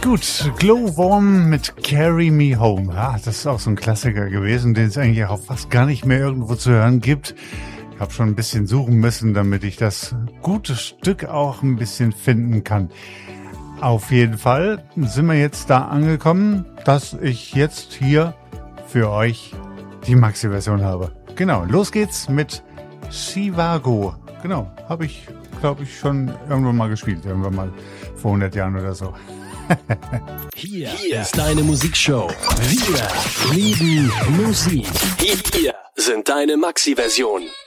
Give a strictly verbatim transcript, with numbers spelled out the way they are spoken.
Gut, Glowworm mit Carry Me Home. Ja, das ist auch so ein Klassiker gewesen, den es eigentlich auch fast gar nicht mehr irgendwo zu hören gibt. Ich habe schon ein bisschen suchen müssen, damit ich das gute Stück auch ein bisschen finden kann. Auf jeden Fall sind wir jetzt da angekommen, dass ich jetzt hier für euch die Maxi-Version habe. Genau, los geht's mit Chivago. Genau, habe ich, glaube ich, schon irgendwann mal gespielt. Irgendwann mal vor hundert Jahren oder so. Hier, Hier ist deine Musikshow. Wir lieben Musik. Hier sind deine Maxi-Versionen.